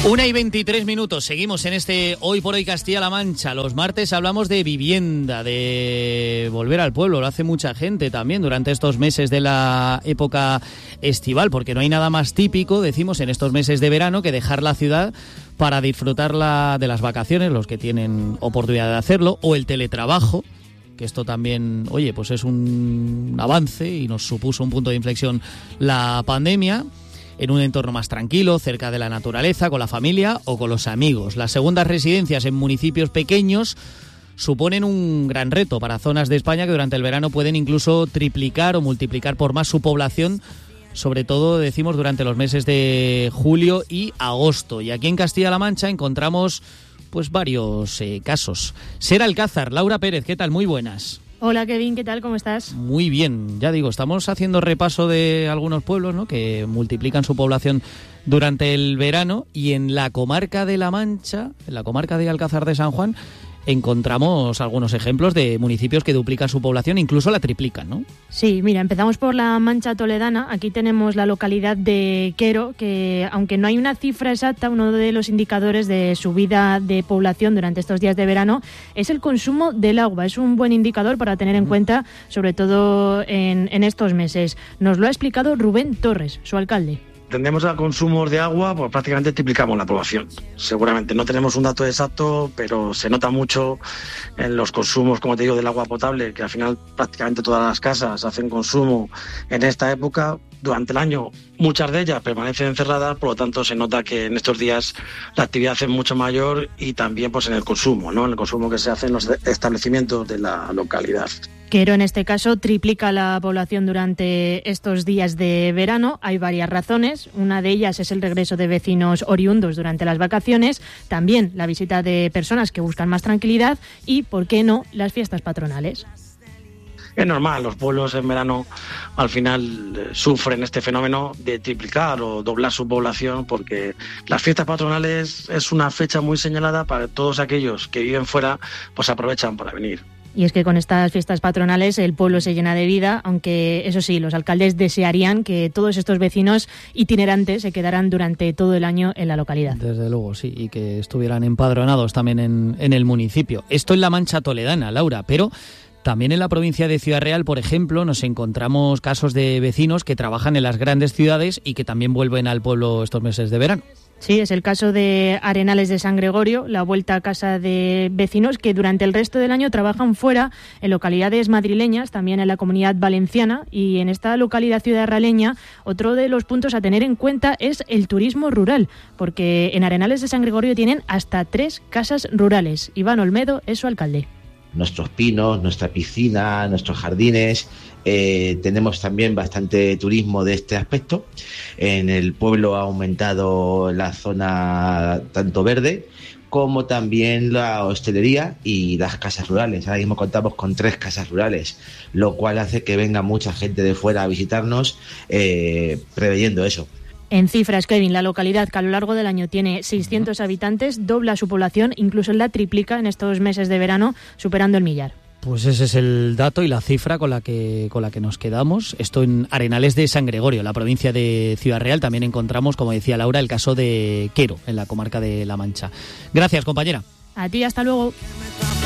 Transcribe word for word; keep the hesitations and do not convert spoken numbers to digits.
Una y veintitrés minutos, seguimos en este Hoy por Hoy Castilla-La Mancha. Los martes hablamos de vivienda, de volver al pueblo, lo hace mucha gente también durante estos meses de la época estival, porque no hay nada más típico, decimos, en estos meses de verano que dejar la ciudad para disfrutar la, de las vacaciones, los que tienen oportunidad de hacerlo, o el teletrabajo, que esto también, oye, pues es un avance y nos supuso un punto de inflexión la pandemia, en un entorno más tranquilo, cerca de la naturaleza, con la familia o con los amigos. Las segundas residencias en municipios pequeños suponen un gran reto para zonas de España que durante el verano pueden incluso triplicar o multiplicar por más su población, sobre todo, decimos, durante los meses de julio y agosto. Y aquí en Castilla-La Mancha encontramos pues varios eh, casos. Ser Alcázar, Laura Pérez, ¿qué tal? Muy buenas. Hola Kevin, ¿qué tal? ¿Cómo estás? Muy bien, ya digo, estamos haciendo repaso de algunos pueblos, ¿no?, que multiplican su población durante el verano, y en la comarca de La Mancha, en la comarca de Alcázar de San Juan, encontramos algunos ejemplos de municipios que duplican su población, incluso la triplican, ¿no? Sí, mira, empezamos por la Mancha Toledana. Aquí tenemos la localidad de Quero, que aunque no hay una cifra exacta, uno de los indicadores de subida de población durante estos días de verano es el consumo del agua. Es un buen indicador para tener en cuenta, sobre todo en, en estos meses. Nos lo ha explicado Rubén Torres, su alcalde. Tendemos a consumos de agua, pues prácticamente triplicamos la población. Seguramente no tenemos un dato exacto, pero se nota mucho en los consumos, como te digo, del agua potable, que al final prácticamente todas las casas hacen consumo en esta época. Durante el año muchas de ellas permanecen encerradas, por lo tanto se nota que en estos días la actividad es mucho mayor, y también pues en el consumo, ¿no? En el consumo que se hace en los establecimientos de la localidad. Quero, en este caso, triplica la población durante estos días de verano. Hay varias razones. Una de ellas es el regreso de vecinos oriundos durante las vacaciones, también la visita de personas que buscan más tranquilidad y, ¿por qué no?, las fiestas patronales. Es normal, los pueblos en verano al final eh, sufren este fenómeno de triplicar o doblar su población, porque las fiestas patronales es una fecha muy señalada para todos aquellos que viven fuera, pues aprovechan para venir. Y es que con estas fiestas patronales el pueblo se llena de vida, aunque eso sí, los alcaldes desearían que todos estos vecinos itinerantes se quedaran durante todo el año en la localidad. Desde luego, sí, y que estuvieran empadronados también en, en el municipio. Esto en la Mancha Toledana, Laura, pero también en la provincia de Ciudad Real, por ejemplo, nos encontramos casos de vecinos que trabajan en las grandes ciudades y que también vuelven al pueblo estos meses de verano. Sí, es el caso de Arenales de San Gregorio, la vuelta a casa de vecinos que durante el resto del año trabajan fuera, en localidades madrileñas, también en la Comunidad Valenciana, y en esta localidad ciudadraleña otro de los puntos a tener en cuenta es el turismo rural, porque en Arenales de San Gregorio tienen hasta tres casas rurales. Iván Olmedo es su alcalde. Nuestros pinos, nuestra piscina, nuestros jardines. Eh, tenemos también bastante turismo de este aspecto. En el pueblo ha aumentado la zona tanto verde como también la hostelería y las casas rurales. Ahora mismo contamos con tres casas rurales, lo cual hace que venga mucha gente de fuera a visitarnos, eh, preveyendo eso. En cifras, Kevin, la localidad, que a lo largo del año tiene seiscientos habitantes, dobla su población, incluso la triplica en estos meses de verano, superando el millar. Pues ese es el dato y la cifra con la que con la que nos quedamos. Esto en Arenales de San Gregorio, la provincia de Ciudad Real. También encontramos, como decía Laura, el caso de Quero, en la comarca de La Mancha. Gracias, compañera. A ti, hasta luego.